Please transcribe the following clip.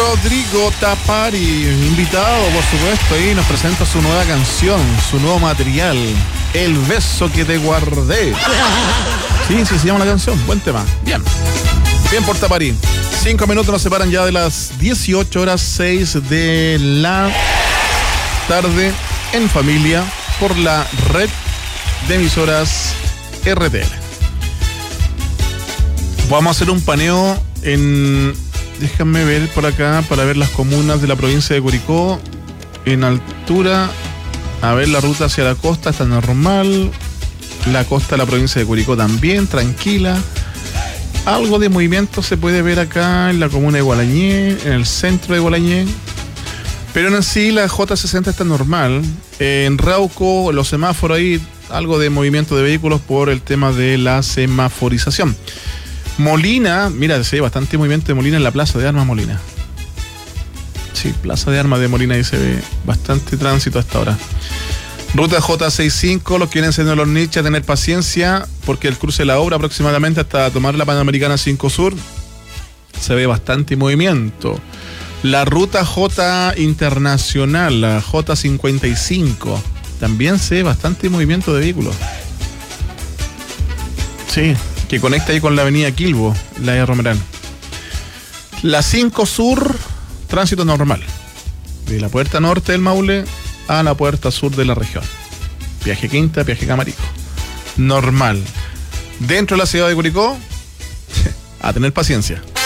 Rodrigo Tapari, invitado por supuesto, y nos presenta su nueva canción, su nuevo material, El beso que te guardé. Sí, se llama la canción, buen tema. Bien por Tapari. 5 minutos nos separan ya de las 18:06 de la tarde en familia por la red de emisoras RTL. Vamos a hacer un paneo déjame ver por acá para ver las comunas de la provincia de Curicó. En altura, a ver, la ruta hacia la costa está normal. La costa de la provincia de Curicó también, tranquila. Algo de movimiento se puede ver acá en la comuna de Gualañé, en el centro de Gualañé. Pero en sí la J60 está normal. En Rauco, los semáforos ahí, algo de movimiento de vehículos por el tema de la semaforización. Molina, mira, se ve bastante movimiento de Molina en la Plaza de Armas Molina. Sí, Plaza de Armas de Molina, ahí se ve bastante tránsito hasta ahora. Ruta J65, los que vienen siendo los nichos, tener paciencia, porque el cruce de la obra aproximadamente hasta tomar la Panamericana 5 Sur, se ve bastante movimiento. La ruta J Internacional, la J55, también se ve bastante movimiento de vehículos. Sí, que conecta ahí con la avenida Quilbo, la de Romerán. La 5 Sur, tránsito normal. De la puerta norte del Maule a la puerta sur de la región. Viaje Quinta, viaje Camarico. Normal. Dentro de la ciudad de Curicó, a tener paciencia.